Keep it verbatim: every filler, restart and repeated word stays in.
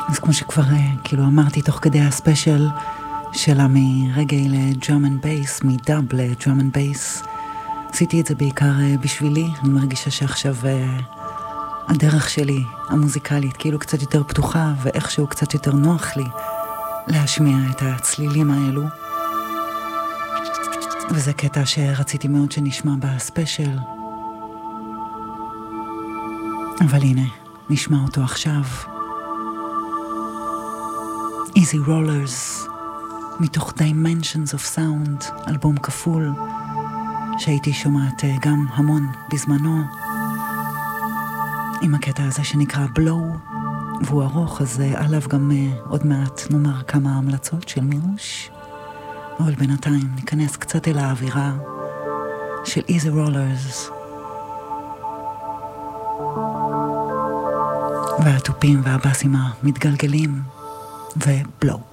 אז כמו שכבר כאילו אמרתי תוך כדי הספיישל שלה מרגעי לדראם אנד בייס, מדאב לדראם אנד בייס, עשיתי את זה בעיקר בשבילי. אני מרגישה שעכשיו הדרך שלי המוזיקלית כאילו קצת יותר פתוחה, ואיכשהו קצת יותר נוח לי להשמיע את הצלילים האלו, וזה קטע שרציתי מאוד שנשמע בספיישל, אבל הנה נשמע אותו עכשיו. Easy Rollers מתוך Dimensions of Sound, אלבום כפול שהייתי שומעת גם המון בזמנו, עם הקטע הזה שנקרא Blow, והוא ארוך, אז עליו גם עוד מעט נאמר כמה המלצות של מירוש, אבל בינתיים ניכנס קצת אל האווירה של Easy Rollers, והטופים והבאסים המתגלגלים, ובלואו.